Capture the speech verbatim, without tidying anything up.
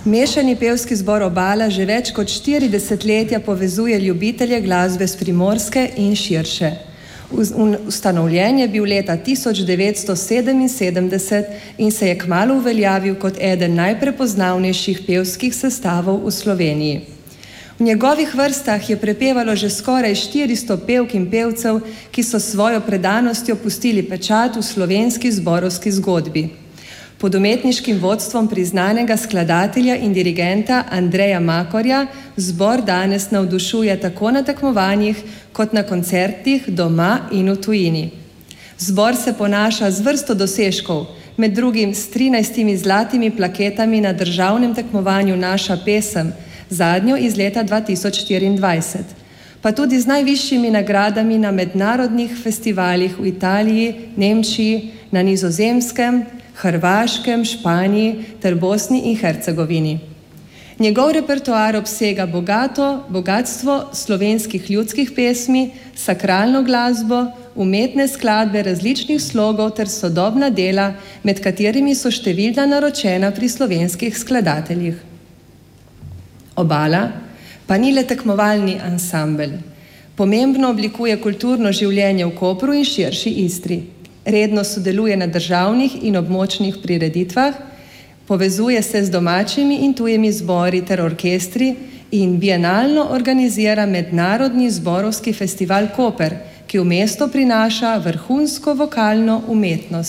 Mešani pevski zbor Obala že več kot štiri desetletja povezuje ljubitelje glasbe s Primorske in širše. Ustanovljen je bil leta tisoč devetsto sedeminsedemdeset in se je kmalu uveljavil kot eden najprepoznavnejših pevskih sestavov v Sloveniji. V njegovih vrstah je prepevalo že skoraj štiristo pevk in pevcev, ki so svojo predanostjo pustili pečat v slovenski zborovski zgodbi. Pod umetniškim vodstvom priznanega skladatelja in dirigenta Andreja Makorja zbor danes navdušuje tako na tekmovanjih kot na koncertih doma in v tujini. Zbor se ponaša z vrsto dosežkov, med drugim s trinajstimi zlatimi plaketami na državnem tekmovanju Naša pesem, zadnjo iz leta dva tisoč štiriindvajset, pa tudi z najvišjimi nagradami na mednarodnih festivalih v Italiji, Nemčiji, na Nizozemskem, Hrvaškem, Španiji ter Bosni in Hercegovini. Njegov repertoar obsega bogato bogatstvo slovenskih ljudskih pesmi, sakralno glasbo, umetne skladbe različnih slogov ter sodobna dela, med katerimi so številna naročena pri slovenskih skladateljih. Obala pa ni le tekmovalni ansambel. Pomembno oblikuje kulturno življenje v Kopru in širši Istri. Redno sodeluje na državnih in območnih prireditvah, povezuje se z domačimi in tujimi zbori ter orkestri in bienalno organizira Mednarodni zborovski festival Koper, ki v mesto prinaša vrhunsko vokalno umetnost.